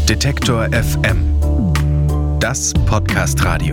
Detektor FM. Das Podcast-Radio.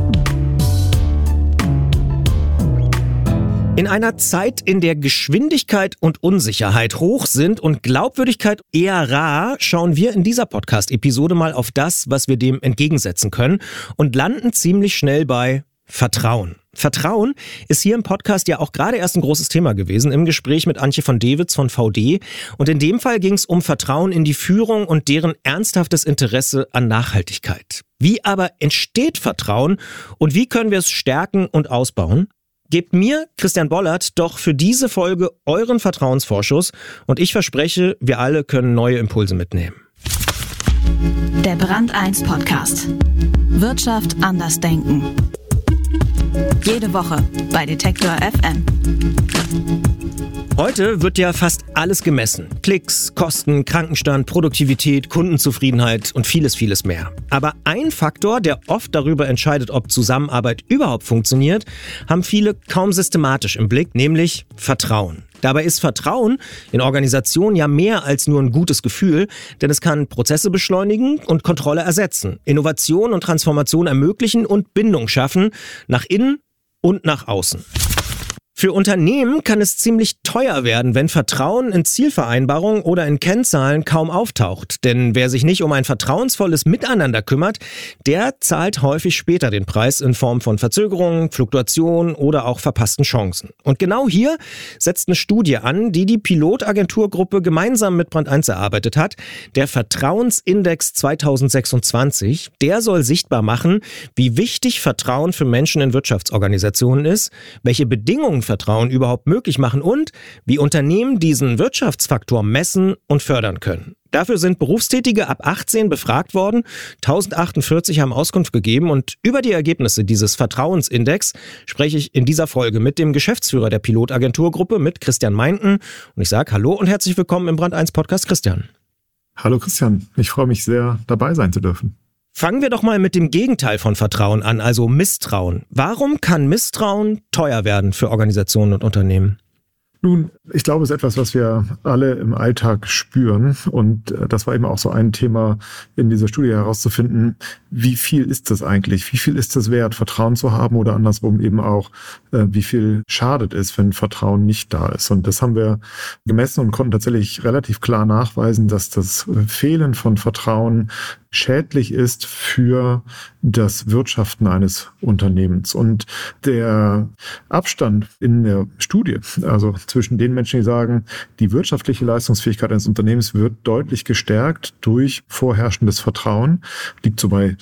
In einer Zeit, in der Geschwindigkeit und Unsicherheit hoch sind und Glaubwürdigkeit eher rar, schauen wir in dieser Podcast-Episode mal auf das, was wir dem entgegensetzen können und landen ziemlich schnell bei Vertrauen. Vertrauen ist hier im Podcast ja auch gerade erst ein großes Thema gewesen im Gespräch mit Antje von Dewitz von VD. Und in dem Fall ging es um Vertrauen in die Führung und deren ernsthaftes Interesse an Nachhaltigkeit. Wie aber entsteht Vertrauen und wie können wir es stärken und ausbauen? Gebt mir, Christian Bollert, doch für diese Folge euren Vertrauensvorschuss und ich verspreche, wir alle können neue Impulse mitnehmen. Der Brand 1 Podcast. Wirtschaft anders denken. Jede Woche bei Detektor FM. Heute wird ja fast alles gemessen. Klicks, Kosten, Krankenstand, Produktivität, Kundenzufriedenheit und vieles, vieles mehr. Aber ein Faktor, der oft darüber entscheidet, ob Zusammenarbeit überhaupt funktioniert, haben viele kaum systematisch im Blick, nämlich Vertrauen. Dabei ist Vertrauen in Organisationen ja mehr als nur ein gutes Gefühl, denn es kann Prozesse beschleunigen und Kontrolle ersetzen, Innovation und Transformation ermöglichen und Bindung schaffen, nach innen und nach außen. Für Unternehmen kann es ziemlich teuer werden, wenn Vertrauen in Zielvereinbarungen oder in Kennzahlen kaum auftaucht. Denn wer sich nicht um ein vertrauensvolles Miteinander kümmert, der zahlt häufig später den Preis in Form von Verzögerungen, Fluktuation oder auch verpassten Chancen. Und genau hier setzt eine Studie an, die die Pilotagenturgruppe gemeinsam mit Brand 1 erarbeitet hat. Der Vertrauensindex 2026, der soll sichtbar machen, wie wichtig Vertrauen für Menschen in Wirtschaftsorganisationen ist, welche Bedingungen Vertrauen überhaupt möglich machen und wie Unternehmen diesen Wirtschaftsfaktor messen und fördern können. Dafür sind Berufstätige ab 18 befragt worden, 1048 haben Auskunft gegeben und über die Ergebnisse dieses Vertrauensindex spreche ich in dieser Folge mit dem Geschäftsführer der Pilotagenturgruppe, mit Christian Meinten. Und ich sage Hallo und herzlich willkommen im Brand 1 Podcast, Christian. Hallo Christian, ich freue mich sehr, dabei sein zu dürfen. Fangen wir doch mal mit dem Gegenteil von Vertrauen an, also Misstrauen. Warum kann Misstrauen teuer werden für Organisationen und Unternehmen? Nun, ich glaube, es ist etwas, was wir alle im Alltag spüren. Und das war eben auch so ein Thema in dieser Studie herauszufinden, wie viel ist das eigentlich? Wie viel ist es wert, Vertrauen zu haben oder andersrum eben auch, wie viel schadet es, wenn Vertrauen nicht da ist? Und das haben wir gemessen und konnten tatsächlich relativ klar nachweisen, dass das Fehlen von Vertrauen schädlich ist für das Wirtschaften eines Unternehmens. Und der Abstand in der Studie, also zwischen den Menschen, die sagen, die wirtschaftliche Leistungsfähigkeit eines Unternehmens wird deutlich gestärkt durch vorherrschendes Vertrauen, liegt so bei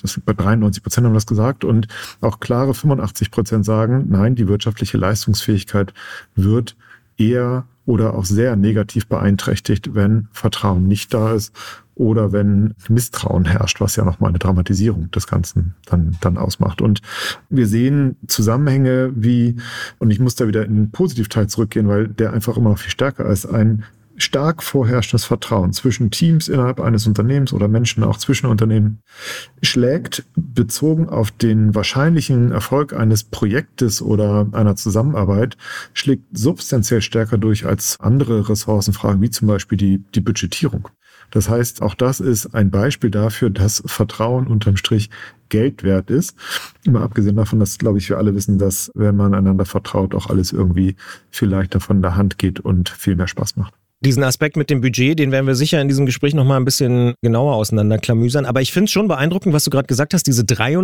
93% haben das gesagt, und auch klare 85% sagen, nein, die wirtschaftliche Leistungsfähigkeit wird eher oder auch sehr negativ beeinträchtigt, wenn Vertrauen nicht da ist oder wenn Misstrauen herrscht, was ja nochmal eine Dramatisierung des Ganzen dann ausmacht. Und wir sehen Zusammenhänge wie, und ich muss da wieder in den Positivteil zurückgehen, weil der einfach immer noch viel stärker ist, ein stark vorherrschendes Vertrauen zwischen Teams innerhalb eines Unternehmens oder Menschen auch zwischen Unternehmen schlägt, bezogen auf den wahrscheinlichen Erfolg eines Projektes oder einer Zusammenarbeit, schlägt substanziell stärker durch als andere Ressourcenfragen, wie zum Beispiel die Budgetierung. Das heißt, auch das ist ein Beispiel dafür, dass Vertrauen unterm Strich Geld wert ist. Immer abgesehen davon, dass, glaube ich, wir alle wissen, dass, wenn man einander vertraut, auch alles irgendwie viel leichter von der Hand geht und viel mehr Spaß macht. Diesen Aspekt mit dem Budget, den werden wir sicher in diesem Gespräch noch mal ein bisschen genauer auseinanderklamüsern. Aber ich finde es schon beeindruckend, was du gerade gesagt hast, diese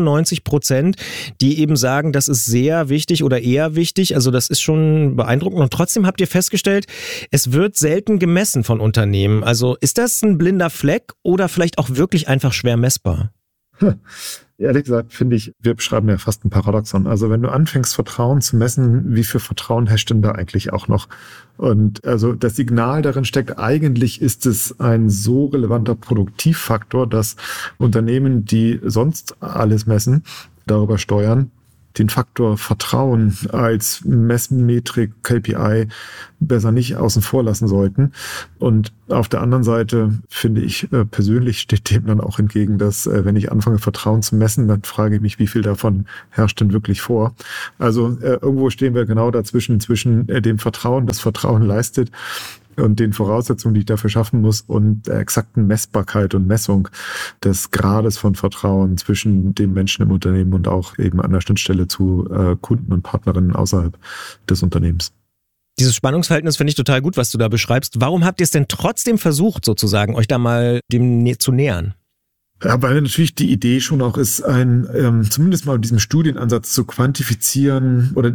93%, die eben sagen, das ist sehr wichtig oder eher wichtig. Also das ist schon beeindruckend. Und trotzdem habt ihr festgestellt, es wird selten gemessen von Unternehmen. Also ist das ein blinder Fleck oder vielleicht auch wirklich einfach schwer messbar? Ehrlich gesagt, finde ich, wir beschreiben ja fast ein Paradoxon. Also wenn du anfängst, Vertrauen zu messen, wie viel Vertrauen herrscht denn da eigentlich auch noch? Und also das Signal darin steckt, eigentlich ist es ein so relevanter Produktivfaktor, dass Unternehmen, die sonst alles messen, darüber steuern, den Faktor Vertrauen als Messmetrik, KPI besser nicht außen vor lassen sollten. Und auf der anderen Seite finde ich persönlich steht dem dann auch entgegen, dass wenn ich anfange Vertrauen zu messen, dann frage ich mich, wie viel davon herrscht denn wirklich vor. Also irgendwo stehen wir genau dazwischen, zwischen dem Vertrauen, das Vertrauen leistet, und den Voraussetzungen, die ich dafür schaffen muss und der exakten Messbarkeit und Messung des Grades von Vertrauen zwischen den Menschen im Unternehmen und auch eben an der Schnittstelle zu Kunden und Partnerinnen außerhalb des Unternehmens. Dieses Spannungsverhältnis finde ich total gut, was du da beschreibst. Warum habt ihr es denn trotzdem versucht, sozusagen, euch da mal dem zu nähern? Ja, weil natürlich die Idee schon auch ist, zumindest mal diesem Studienansatz zu quantifizieren oder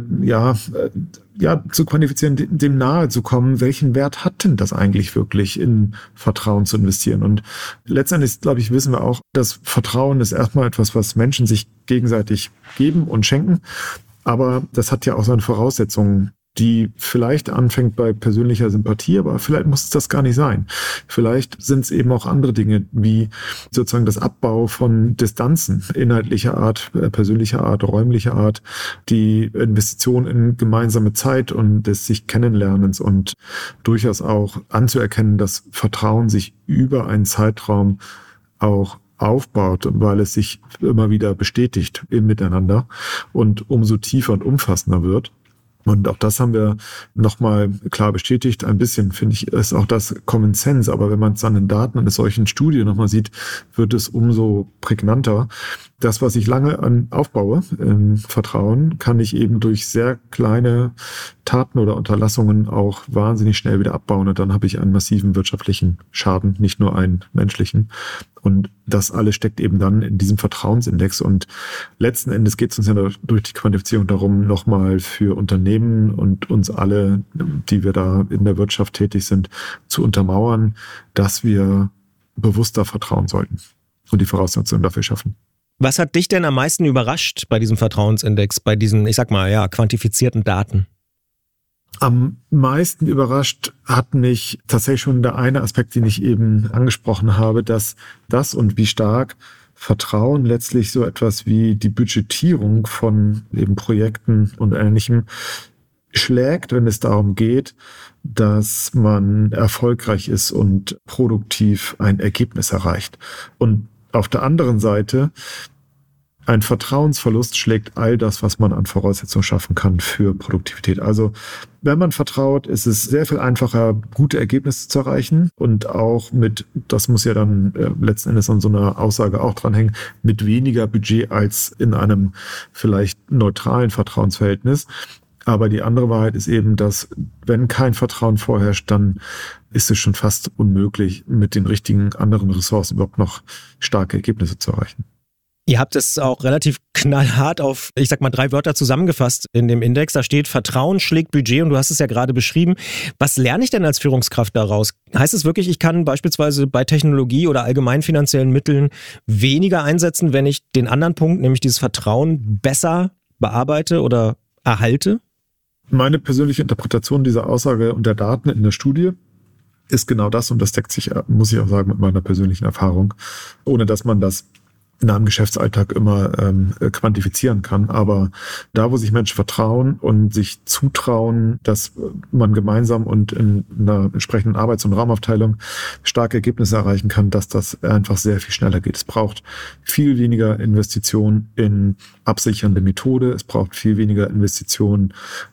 zu quantifizieren, dem nahe zu kommen, welchen Wert hat denn das eigentlich wirklich, in Vertrauen zu investieren? Und letztendlich, glaube ich, wissen wir auch, dass Vertrauen ist erstmal etwas, was Menschen sich gegenseitig geben und schenken. Aber das hat ja auch seine Voraussetzungen, die vielleicht anfängt bei persönlicher Sympathie, aber vielleicht muss es das gar nicht sein. Vielleicht sind es eben auch andere Dinge, wie sozusagen das Abbau von Distanzen inhaltlicher Art, persönlicher Art, räumlicher Art, die Investition in gemeinsame Zeit und des sich Kennenlernens und durchaus auch anzuerkennen, dass Vertrauen sich über einen Zeitraum auch aufbaut, weil es sich immer wieder bestätigt im Miteinander und umso tiefer und umfassender wird. Und auch das haben wir nochmal klar bestätigt. Ein bisschen, finde ich, ist auch das Common Sense. Aber wenn man es an den Daten einer solchen Studie nochmal sieht, wird es umso prägnanter. Das, was ich lange aufbaue, im Vertrauen, kann ich eben durch sehr kleine Taten oder Unterlassungen auch wahnsinnig schnell wieder abbauen. Und dann habe ich einen massiven wirtschaftlichen Schaden, nicht nur einen menschlichen. Und das alles steckt eben dann in diesem Vertrauensindex. Und letzten Endes geht es uns ja durch die Quantifizierung darum, nochmal für Unternehmen und uns alle, die wir da in der Wirtschaft tätig sind, zu untermauern, dass wir bewusster vertrauen sollten und die Voraussetzungen dafür schaffen. Was hat dich denn am meisten überrascht bei diesem Vertrauensindex, bei diesen, ich sag mal, quantifizierten Daten? Am meisten überrascht hat mich tatsächlich schon der eine Aspekt, den ich eben angesprochen habe, dass das und wie stark Vertrauen letztlich so etwas wie die Budgetierung von eben Projekten und Ähnlichem schlägt, wenn es darum geht, dass man erfolgreich ist und produktiv ein Ergebnis erreicht. Und auf der anderen Seite, ein Vertrauensverlust schlägt all das, was man an Voraussetzungen schaffen kann für Produktivität. Also wenn man vertraut, ist es sehr viel einfacher, gute Ergebnisse zu erreichen und auch das muss ja dann letzten Endes an so einer Aussage auch dranhängen, mit weniger Budget als in einem vielleicht neutralen Vertrauensverhältnis. Aber die andere Wahrheit ist eben, dass wenn kein Vertrauen vorherrscht, dann ist es schon fast unmöglich, mit den richtigen anderen Ressourcen überhaupt noch starke Ergebnisse zu erreichen. Ihr habt es auch relativ knallhart auf, 3 Wörter zusammengefasst in dem Index. Da steht, Vertrauen schlägt Budget und du hast es ja gerade beschrieben. Was lerne ich denn als Führungskraft daraus? Heißt es wirklich, ich kann beispielsweise bei Technologie oder allgemein finanziellen Mitteln weniger einsetzen, wenn ich den anderen Punkt, nämlich dieses Vertrauen, besser bearbeite oder erhalte? Meine persönliche Interpretation dieser Aussage und der Daten in der Studie ist genau das und das deckt sich, muss ich auch sagen, mit meiner persönlichen Erfahrung, ohne dass man das in einem Geschäftsalltag immer quantifizieren kann. Aber da, wo sich Menschen vertrauen und sich zutrauen, dass man gemeinsam und in einer entsprechenden Arbeits- und Raumaufteilung starke Ergebnisse erreichen kann, dass das einfach sehr viel schneller geht. Es braucht viel weniger Investition in absichernde Methode. Es braucht viel weniger Investition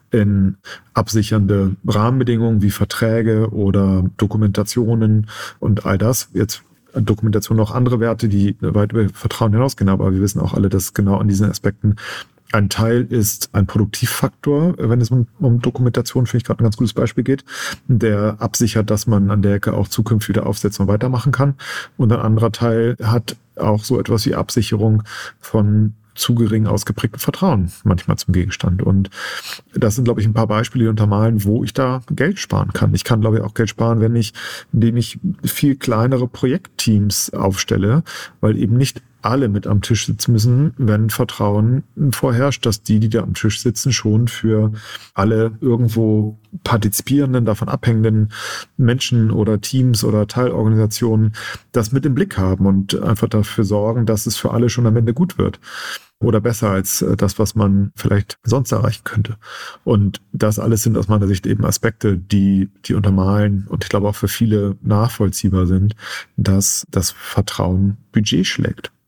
in absichernde Rahmenbedingungen wie Verträge oder Dokumentationen und all das. Jetzt Dokumentation noch andere Werte, die weit über Vertrauen hinausgehen, aber wir wissen auch alle, dass genau an diesen Aspekten ein Teil ist ein Produktivfaktor, wenn es um Dokumentation, finde ich gerade ein ganz gutes Beispiel geht, der absichert, dass man an der Ecke auch zukünftig wieder aufsetzen und weitermachen kann. Und ein anderer Teil hat auch so etwas wie Absicherung von zu gering ausgeprägtem Vertrauen manchmal zum Gegenstand. Und das sind, glaube ich, ein paar Beispiele, die untermalen, wo ich da Geld sparen kann. Ich kann, glaube ich, auch Geld sparen, indem ich viel kleinere Projektteams aufstelle, weil eben nicht alle mit am Tisch sitzen müssen, wenn Vertrauen vorherrscht, dass die da am Tisch sitzen, schon für alle irgendwo partizipierenden, davon abhängenden Menschen oder Teams oder Teilorganisationen das mit im Blick haben und einfach dafür sorgen, dass es für alle schon am Ende gut wird. Oder besser als das, was man vielleicht sonst erreichen könnte. Und das alles sind aus meiner Sicht eben Aspekte, die untermalen und ich glaube auch für viele nachvollziehbar sind, dass das Vertrauen Budget schlägt.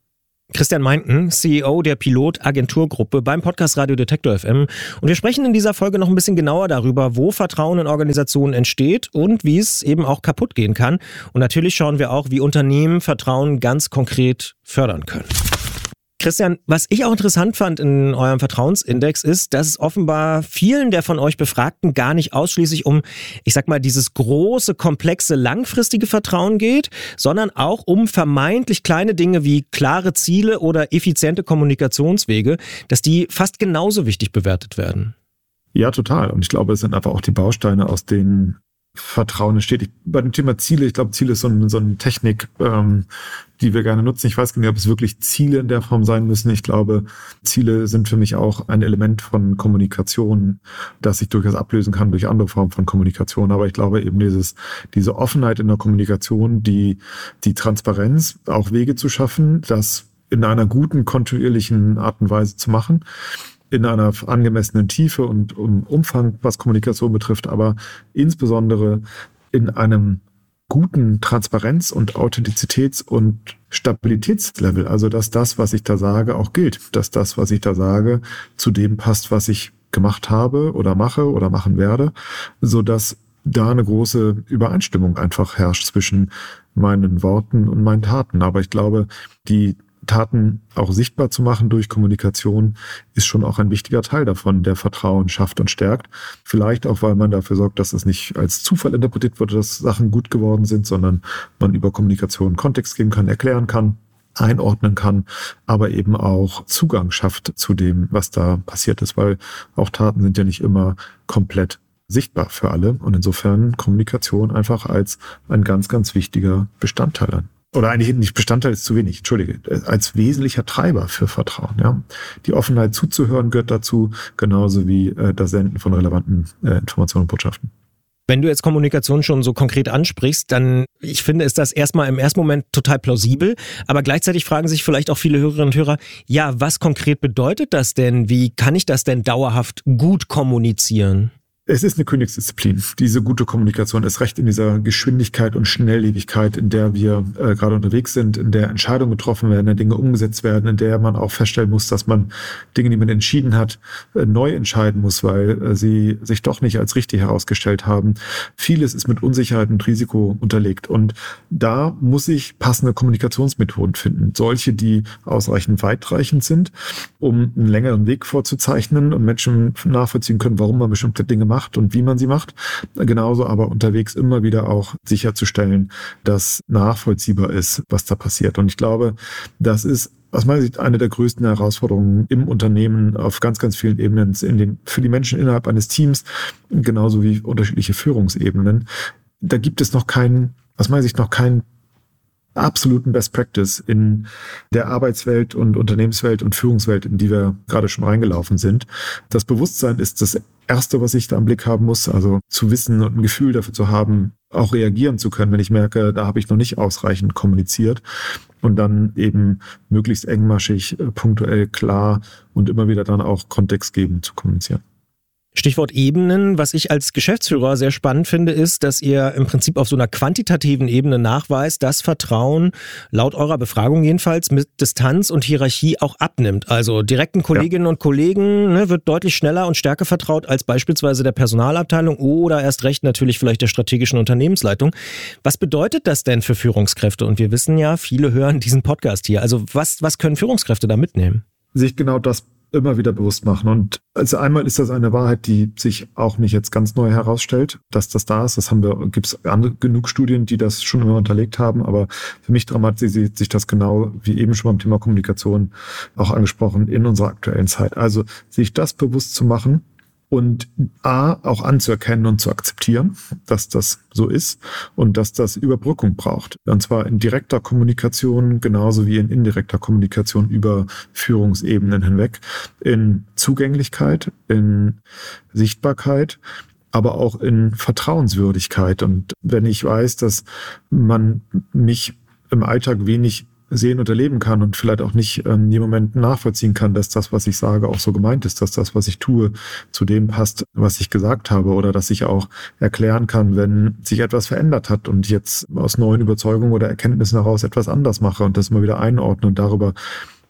Christian Meinten, CEO der Pilot-Agenturgruppe beim Podcast Radio Detektor FM. Und wir sprechen in dieser Folge noch ein bisschen genauer darüber, wo Vertrauen in Organisationen entsteht und wie es eben auch kaputt gehen kann. Und natürlich schauen wir auch, wie Unternehmen Vertrauen ganz konkret fördern können. Christian, was ich auch interessant fand in eurem Vertrauensindex ist, dass es offenbar vielen der von euch Befragten gar nicht ausschließlich um, ich sag mal, dieses große, komplexe, langfristige Vertrauen geht, sondern auch um vermeintlich kleine Dinge wie klare Ziele oder effiziente Kommunikationswege, dass die fast genauso wichtig bewertet werden. Ja, total. Und ich glaube, es sind einfach auch die Bausteine, aus denen Vertrauen entsteht. Bei dem Thema Ziele, ich glaube, Ziele ist so eine Technik, die wir gerne nutzen. Ich weiß gar nicht, ob es wirklich Ziele in der Form sein müssen. Ich glaube, Ziele sind für mich auch ein Element von Kommunikation, das sich durchaus ablösen kann durch andere Formen von Kommunikation. Aber ich glaube eben diese Offenheit in der Kommunikation, die Transparenz, auch Wege zu schaffen, das in einer guten, kontinuierlichen Art und Weise zu machen, in einer angemessenen Tiefe und Umfang, was Kommunikation betrifft, aber insbesondere in einem guten Transparenz- und Authentizitäts- und Stabilitätslevel. Also, dass das, was ich da sage, auch gilt. Dass das, was ich da sage, zu dem passt, was ich gemacht habe oder mache oder machen werde, sodass da eine große Übereinstimmung einfach herrscht zwischen meinen Worten und meinen Taten. Aber ich glaube, die Taten auch sichtbar zu machen durch Kommunikation ist schon auch ein wichtiger Teil davon, der Vertrauen schafft und stärkt. Vielleicht auch, weil man dafür sorgt, dass es nicht als Zufall interpretiert wird, dass Sachen gut geworden sind, sondern man über Kommunikation Kontext geben kann, erklären kann, einordnen kann, aber eben auch Zugang schafft zu dem, was da passiert ist, weil auch Taten sind ja nicht immer komplett sichtbar für alle und insofern Kommunikation einfach als ein ganz, ganz wichtiger Bestandteil an. Oder eigentlich nicht Bestandteil ist zu wenig, entschuldige, als wesentlicher Treiber für Vertrauen. Ja. Die Offenheit zuzuhören gehört dazu, genauso wie das Senden von relevanten Informationen und Botschaften. Wenn du jetzt Kommunikation schon so konkret ansprichst, dann, ich finde, ist das erstmal im ersten Moment total plausibel, aber gleichzeitig fragen sich vielleicht auch viele Hörerinnen und Hörer, ja, was konkret bedeutet das denn? Wie kann ich das denn dauerhaft gut kommunizieren? Es ist eine Königsdisziplin, diese gute Kommunikation, ist recht in dieser Geschwindigkeit und Schnelllebigkeit, in der wir gerade unterwegs sind, in der Entscheidungen getroffen werden, in der Dinge umgesetzt werden, in der man auch feststellen muss, dass man Dinge, die man entschieden hat, neu entscheiden muss, weil sie sich doch nicht als richtig herausgestellt haben. Vieles ist mit Unsicherheit und Risiko unterlegt und da muss ich passende Kommunikationsmethoden finden. Solche, die ausreichend weitreichend sind, um einen längeren Weg vorzuzeichnen und Menschen nachvollziehen können, warum man bestimmte Dinge macht und wie man sie macht. Genauso aber unterwegs immer wieder auch sicherzustellen, dass nachvollziehbar ist, was da passiert. Und ich glaube, das ist aus meiner Sicht eine der größten Herausforderungen im Unternehmen auf ganz, ganz vielen Ebenen, für die Menschen innerhalb eines Teams, genauso wie unterschiedliche Führungsebenen. Da gibt es aus meiner Sicht noch keinen absoluten Best Practice in der Arbeitswelt und Unternehmenswelt und Führungswelt, in die wir gerade schon reingelaufen sind. Das Bewusstsein ist das Erste, was ich da im Blick haben muss, also zu wissen und ein Gefühl dafür zu haben, auch reagieren zu können, wenn ich merke, da habe ich noch nicht ausreichend kommuniziert und dann eben möglichst engmaschig, punktuell, klar und immer wieder dann auch kontextgebend zu kommunizieren. Stichwort Ebenen. Was ich als Geschäftsführer sehr spannend finde, ist, dass ihr im Prinzip auf so einer quantitativen Ebene nachweist, dass Vertrauen laut eurer Befragung jedenfalls mit Distanz und Hierarchie auch abnimmt. Also direkten Kolleginnen und Kollegen wird deutlich schneller und stärker vertraut als beispielsweise der Personalabteilung oder erst recht natürlich vielleicht der strategischen Unternehmensleitung. Was bedeutet das denn für Führungskräfte? Und wir wissen ja, viele hören diesen Podcast hier. Also was können Führungskräfte da mitnehmen? Sich genau das immer wieder bewusst machen. Und also einmal ist das eine Wahrheit, die sich auch nicht jetzt ganz neu herausstellt, dass das da ist. Gibt es genug Studien, die das schon immer unterlegt haben. Aber für mich dramatisiert sich das genau, wie eben schon beim Thema Kommunikation auch angesprochen, in unserer aktuellen Zeit. Also sich das bewusst zu machen und auch anzuerkennen und zu akzeptieren, dass das so ist und dass das Überbrückung braucht. Und zwar in direkter Kommunikation genauso wie in indirekter Kommunikation über Führungsebenen hinweg, in Zugänglichkeit, in Sichtbarkeit, aber auch in Vertrauenswürdigkeit. Und wenn ich weiß, dass man mich im Alltag wenig sehen und erleben kann und vielleicht auch nicht in dem Moment nachvollziehen kann, dass das, was ich sage, auch so gemeint ist, dass das, was ich tue, zu dem passt, was ich gesagt habe, oder dass ich auch erklären kann, wenn sich etwas verändert hat und ich jetzt aus neuen Überzeugungen oder Erkenntnissen heraus etwas anders mache und das mal wieder einordne und darüber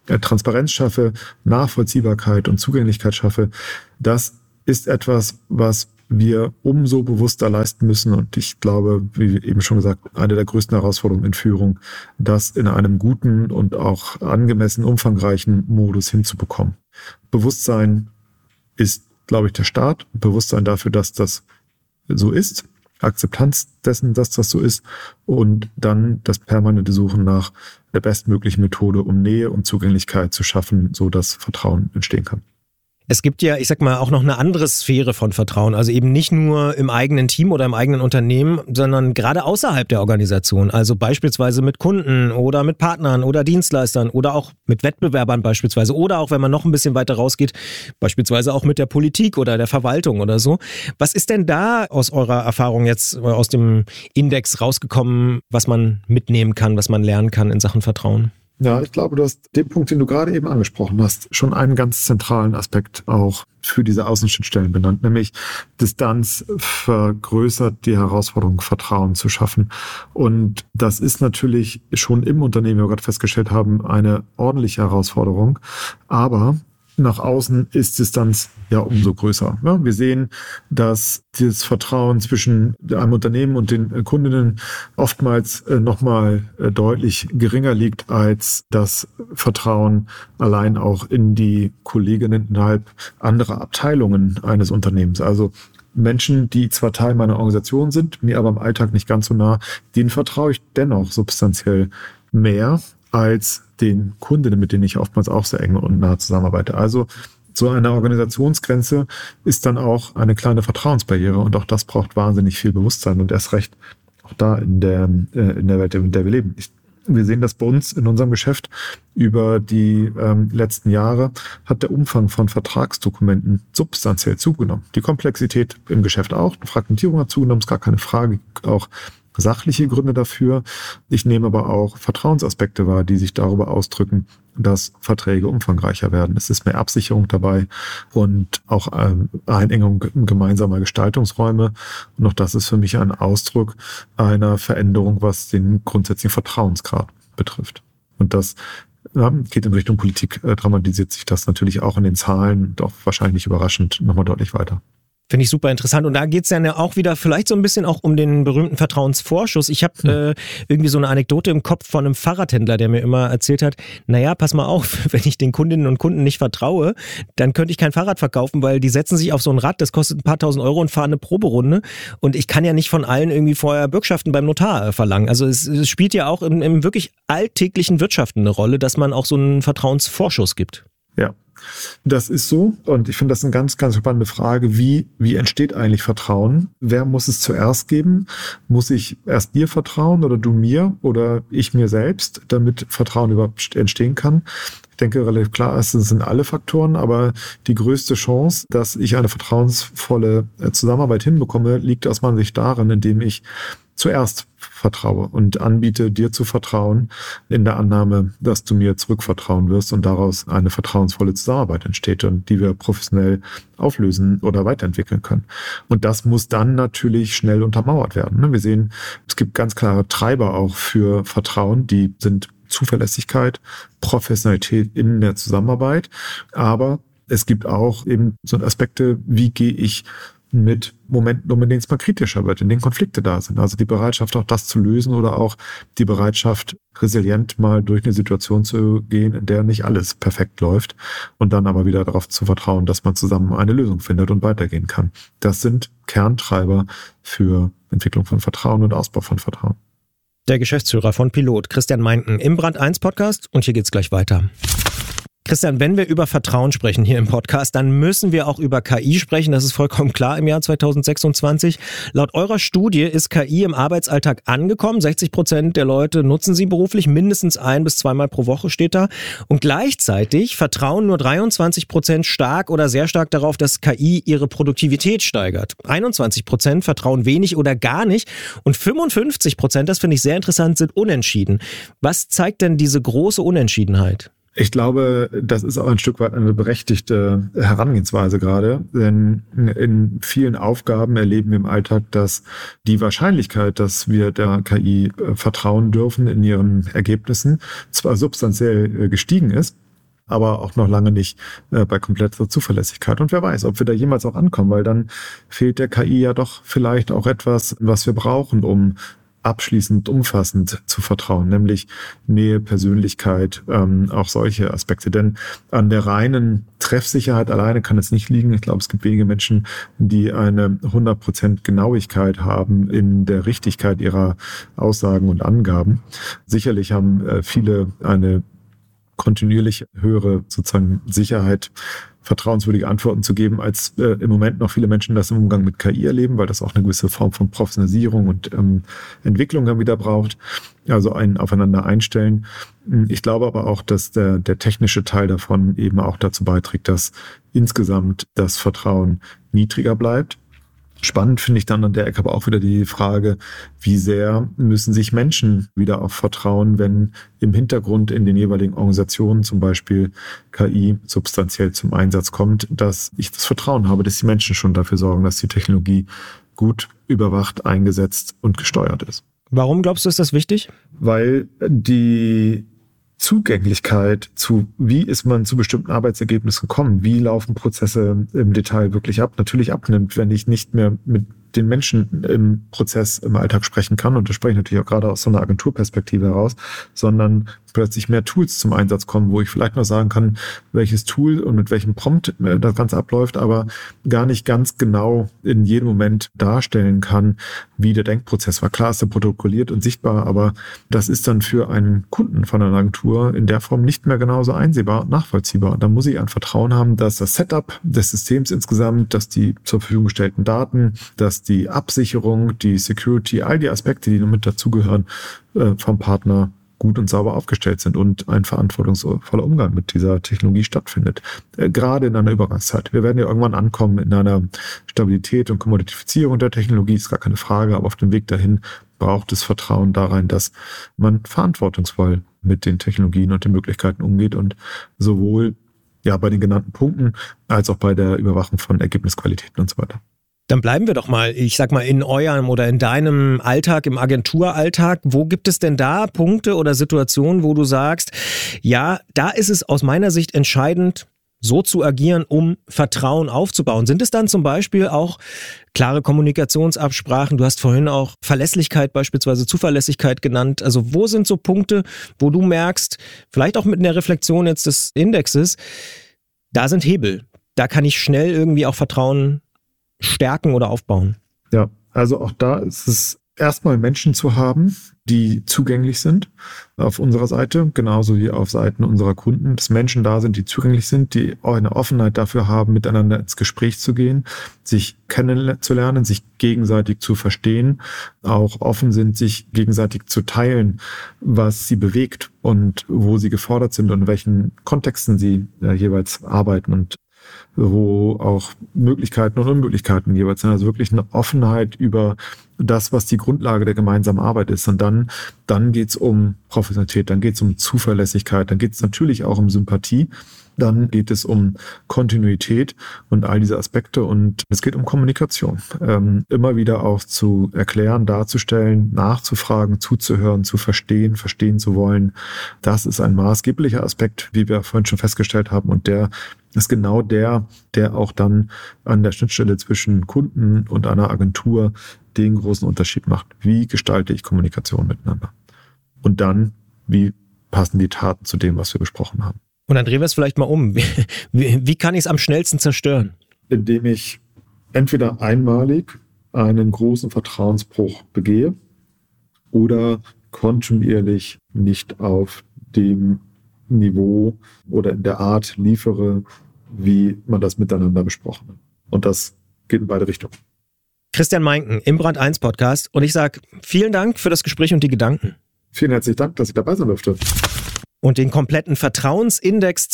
Transparenz schaffe, Nachvollziehbarkeit und Zugänglichkeit schaffe, das ist etwas, was wir umso bewusster leisten müssen. Und ich glaube, wie eben schon gesagt, eine der größten Herausforderungen in Führung, das in einem guten und auch angemessen umfangreichen Modus hinzubekommen. Bewusstsein ist, glaube ich, der Start. Bewusstsein dafür, dass das so ist. Akzeptanz dessen, dass das so ist. Und dann das permanente Suchen nach der bestmöglichen Methode, um Nähe und Zugänglichkeit zu schaffen, so dass Vertrauen entstehen kann. Es gibt ja, ich sag mal, auch noch eine andere Sphäre von Vertrauen. Also eben nicht nur im eigenen Team oder im eigenen Unternehmen, sondern gerade außerhalb der Organisation. Also beispielsweise mit Kunden oder mit Partnern oder Dienstleistern oder auch mit Wettbewerbern beispielsweise. Oder auch, wenn man noch ein bisschen weiter rausgeht, beispielsweise auch mit der Politik oder der Verwaltung oder so. Was ist denn da aus eurer Erfahrung jetzt aus dem Index rausgekommen, was man mitnehmen kann, was man lernen kann in Sachen Vertrauen? Ja, ich glaube, du hast den Punkt, den du gerade eben angesprochen hast, schon einen ganz zentralen Aspekt auch für diese Außenschnittstellen benannt, nämlich Distanz vergrößert die Herausforderung, Vertrauen zu schaffen. Und das ist natürlich schon im Unternehmen, wie wir gerade festgestellt haben, eine ordentliche Herausforderung. Aber nach außen ist Distanz ja umso größer. Ja, wir sehen, dass das Vertrauen zwischen einem Unternehmen und den Kundinnen oftmals nochmal deutlich geringer liegt als das Vertrauen allein auch in die Kolleginnen innerhalb anderer Abteilungen eines Unternehmens. Also Menschen, die zwar Teil meiner Organisation sind, mir aber im Alltag nicht ganz so nah, denen vertraue ich dennoch substanziell mehr als den Kundinnen, mit denen ich oftmals auch sehr eng und nah zusammenarbeite. Also so eine Organisationsgrenze ist dann auch eine kleine Vertrauensbarriere und auch das braucht wahnsinnig viel Bewusstsein und erst recht auch da in der Welt, in der wir leben. Wir sehen das bei uns in unserem Geschäft über die letzten Jahre hat der Umfang von Vertragsdokumenten substanziell zugenommen. Die Komplexität im Geschäft auch, die Fragmentierung hat zugenommen, ist gar keine Frage, auch sachliche Gründe dafür. Ich nehme aber auch Vertrauensaspekte wahr, die sich darüber ausdrücken, dass Verträge umfangreicher werden. Es ist mehr Absicherung dabei und auch Einengung gemeinsamer Gestaltungsräume. Und auch das ist für mich ein Ausdruck einer Veränderung, was den grundsätzlichen Vertrauensgrad betrifft. Und das geht in Richtung Politik, dramatisiert sich das natürlich auch in den Zahlen, doch wahrscheinlich überraschend nochmal deutlich weiter. Finde ich super interessant. Und da geht's dann ja auch wieder vielleicht so ein bisschen auch um den berühmten Vertrauensvorschuss. Ich habe irgendwie so eine Anekdote im Kopf von einem Fahrradhändler, der mir immer erzählt hat, naja, pass mal auf, wenn ich den Kundinnen und Kunden nicht vertraue, dann könnte ich kein Fahrrad verkaufen, weil die setzen sich auf so ein Rad, das kostet ein paar tausend Euro und fahren eine Proberunde. Und ich kann ja nicht von allen irgendwie vorher Bürgschaften beim Notar verlangen. Also es spielt ja auch im wirklich alltäglichen Wirtschaften eine Rolle, dass man auch so einen Vertrauensvorschuss gibt. Ja. Das ist so und ich finde das eine ganz, ganz spannende Frage. Wie entsteht eigentlich Vertrauen? Wer muss es zuerst geben? Muss ich erst dir vertrauen oder du mir oder ich mir selbst, damit Vertrauen überhaupt entstehen kann? Ich denke, relativ klar ist, es sind alle Faktoren, aber die größte Chance, dass ich eine vertrauensvolle Zusammenarbeit hinbekomme, liegt aus meiner Sicht darin, indem ich zuerst vertraue und anbiete, dir zu vertrauen, in der Annahme, dass du mir zurückvertrauen wirst und daraus eine vertrauensvolle Zusammenarbeit entsteht und die wir professionell auflösen oder weiterentwickeln können. Und das muss dann natürlich schnell untermauert werden. Wir sehen, es gibt ganz klare Treiber auch für Vertrauen, die sind Zuverlässigkeit, Professionalität in der Zusammenarbeit, aber es gibt auch eben so Aspekte, wie gehe ich mit Momenten um, in denen es mal kritischer wird, in denen Konflikte da sind. Also die Bereitschaft, auch das zu lösen oder auch die Bereitschaft, resilient mal durch eine Situation zu gehen, in der nicht alles perfekt läuft und dann aber wieder darauf zu vertrauen, dass man zusammen eine Lösung findet und weitergehen kann. Das sind Kerntreiber für Entwicklung von Vertrauen und Ausbau von Vertrauen. Der Geschäftsführer von Pilot, Christian Meinken, im Brand 1 Podcast und hier geht's gleich weiter. Christian, wenn wir über Vertrauen sprechen hier im Podcast, dann müssen wir auch über KI sprechen. Das ist vollkommen klar im Jahr 2026. Laut eurer Studie ist KI im Arbeitsalltag angekommen. 60% der Leute nutzen sie beruflich, mindestens 1- bis 2-mal pro Woche steht da. Und gleichzeitig vertrauen nur 23% stark oder sehr stark darauf, dass KI ihre Produktivität steigert. 21% vertrauen wenig oder gar nicht. Und 55%, das finde ich sehr interessant, sind unentschieden. Was zeigt denn diese große Unentschiedenheit? Ich glaube, das ist auch ein Stück weit eine berechtigte Herangehensweise gerade, denn in vielen Aufgaben erleben wir im Alltag, dass die Wahrscheinlichkeit, dass wir der KI vertrauen dürfen in ihren Ergebnissen, zwar substanziell gestiegen ist, aber auch noch lange nicht bei kompletter Zuverlässigkeit. Und wer weiß, ob wir da jemals auch ankommen, weil dann fehlt der KI ja doch vielleicht auch etwas, was wir brauchen, um abschließend, umfassend zu vertrauen, nämlich Nähe, Persönlichkeit, auch solche Aspekte. Denn an der reinen Treffsicherheit alleine kann es nicht liegen. Ich glaube, es gibt wenige Menschen, die eine 100% Genauigkeit haben in der Richtigkeit ihrer Aussagen und Angaben. Sicherlich haben viele eine kontinuierlich höhere sozusagen Sicherheit, vertrauenswürdige Antworten zu geben, als im Moment noch viele Menschen das im Umgang mit KI erleben, weil das auch eine gewisse Form von Professionalisierung und Entwicklung dann wieder braucht, also ein Aufeinander einstellen. Ich glaube aber auch, dass der technische Teil davon eben auch dazu beiträgt, dass insgesamt das Vertrauen niedriger bleibt. Spannend finde ich dann an der Ecke aber auch wieder die Frage, wie sehr müssen sich Menschen wieder auch vertrauen, wenn im Hintergrund in den jeweiligen Organisationen zum Beispiel KI substanziell zum Einsatz kommt, dass ich das Vertrauen habe, dass die Menschen schon dafür sorgen, dass die Technologie gut überwacht, eingesetzt und gesteuert ist. Warum glaubst du, ist das wichtig? Weil die Zugänglichkeit zu, wie ist man zu bestimmten Arbeitsergebnissen gekommen, wie laufen Prozesse im Detail wirklich ab, natürlich abnimmt, wenn ich nicht mehr mit den Menschen im Prozess, im Alltag sprechen kann, und das spreche ich natürlich auch gerade aus so einer Agenturperspektive heraus, sondern plötzlich mehr Tools zum Einsatz kommen, wo ich vielleicht noch sagen kann, welches Tool und mit welchem Prompt das Ganze abläuft, aber gar nicht ganz genau in jedem Moment darstellen kann, wie der Denkprozess war. Klar ist er protokolliert und sichtbar, aber das ist dann für einen Kunden von einer Agentur in der Form nicht mehr genauso einsehbar und nachvollziehbar. Und da muss ich ein Vertrauen haben, dass das Setup des Systems insgesamt, dass die zur Verfügung gestellten Daten, dass die Absicherung, die Security, all die Aspekte, die mit dazugehören, vom Partner gut und sauber aufgestellt sind und ein verantwortungsvoller Umgang mit dieser Technologie stattfindet. Gerade in einer Übergangszeit. Wir werden ja irgendwann ankommen in einer Stabilität und Kommoditifizierung der Technologie, ist gar keine Frage, aber auf dem Weg dahin braucht es Vertrauen darein, dass man verantwortungsvoll mit den Technologien und den Möglichkeiten umgeht und sowohl ja bei den genannten Punkten als auch bei der Überwachung von Ergebnisqualitäten und so weiter. Dann bleiben wir doch mal, ich sag mal, in eurem oder in deinem Alltag, im Agenturalltag. Wo gibt es denn da Punkte oder Situationen, wo du sagst, ja, da ist es aus meiner Sicht entscheidend, so zu agieren, um Vertrauen aufzubauen? Sind es dann zum Beispiel auch klare Kommunikationsabsprachen? Du hast vorhin auch Verlässlichkeit, beispielsweise Zuverlässigkeit genannt. Also wo sind so Punkte, wo du merkst, vielleicht auch mit einer Reflexion jetzt des Indexes, da sind Hebel. Da kann ich schnell irgendwie auch Vertrauen stärken oder aufbauen? Ja, also auch da ist es erstmal Menschen zu haben, die zugänglich sind auf unserer Seite, genauso wie auf Seiten unserer Kunden, dass Menschen da sind, die zugänglich sind, die auch eine Offenheit dafür haben, miteinander ins Gespräch zu gehen, sich kennenzulernen, sich gegenseitig zu verstehen, auch offen sind, sich gegenseitig zu teilen, was sie bewegt und wo sie gefordert sind und in welchen Kontexten sie jeweils arbeiten und wo auch Möglichkeiten und Unmöglichkeiten jeweils sind. Also wirklich eine Offenheit über das, was die Grundlage der gemeinsamen Arbeit ist. Und dann geht's um Professionalität, dann geht's um Zuverlässigkeit, dann geht's natürlich auch um Sympathie, dann geht es um Kontinuität und all diese Aspekte, und es geht um Kommunikation. Immer wieder auch zu erklären, darzustellen, nachzufragen, zuzuhören, zu verstehen zu wollen. Das ist ein maßgeblicher Aspekt, wie wir vorhin schon festgestellt haben, und der ist genau der auch dann an der Schnittstelle zwischen Kunden und einer Agentur den großen Unterschied macht. Wie gestalte ich Kommunikation miteinander? Und dann, wie passen die Taten zu dem, was wir besprochen haben? Und dann drehen wir es vielleicht mal um. Wie kann ich es am schnellsten zerstören? Indem ich entweder einmalig einen großen Vertrauensbruch begehe oder kontinuierlich nicht auf dem Niveau oder in der Art liefere, wie man das miteinander besprochen hat. Und das geht in beide Richtungen. Christian Meinken im Brand 1 Podcast, und ich sage vielen Dank für das Gespräch und die Gedanken. Vielen herzlichen Dank, dass ich dabei sein durfte. Und den kompletten Vertrauensindex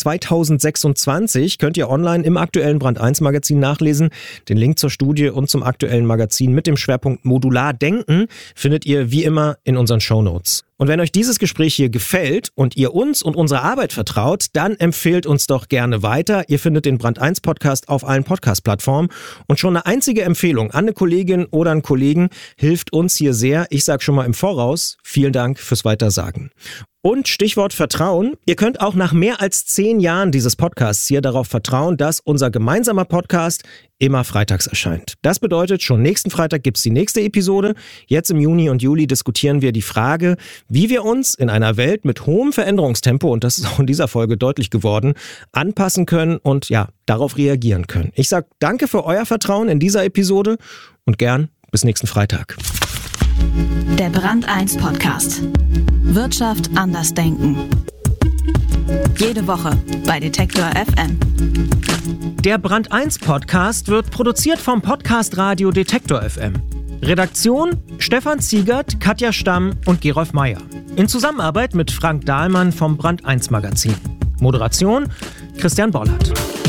2026 könnt ihr online im aktuellen Brand 1 Magazin nachlesen. Den Link zur Studie und zum aktuellen Magazin mit dem Schwerpunkt Modular Denken findet ihr wie immer in unseren Shownotes. Und wenn euch dieses Gespräch hier gefällt und ihr uns und unserer Arbeit vertraut, dann empfehlt uns doch gerne weiter. Ihr findet den Brand 1 Podcast auf allen Podcast-Plattformen. Und schon eine einzige Empfehlung an eine Kollegin oder einen Kollegen hilft uns hier sehr. Ich sage schon mal im Voraus, vielen Dank fürs Weitersagen. Und Stichwort Vertrauen. Ihr könnt auch nach mehr als 10 Jahren dieses Podcasts hier darauf vertrauen, dass unser gemeinsamer Podcast immer freitags erscheint. Das bedeutet, schon nächsten Freitag gibt's die nächste Episode. Jetzt im Juni und Juli diskutieren wir die Frage, wie wir uns in einer Welt mit hohem Veränderungstempo, und das ist auch in dieser Folge deutlich geworden, anpassen können und darauf reagieren können. Ich sage danke für euer Vertrauen in dieser Episode und gern bis nächsten Freitag. Der Brand 1 Podcast. Wirtschaft anders denken. Jede Woche bei Detektor FM. Der Brand 1 Podcast wird produziert vom Podcast Radio Detektor FM. Redaktion Stefan Ziegert, Katja Stamm und Gerolf Meyer. In Zusammenarbeit mit Frank Dahlmann vom Brand 1 Magazin. Moderation Christian Bollert.